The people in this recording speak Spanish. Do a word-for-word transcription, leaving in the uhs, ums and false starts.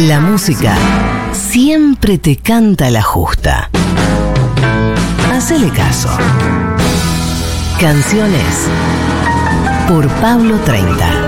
La música siempre te canta la justa. Hacele caso. Canciones por Pablo treinta.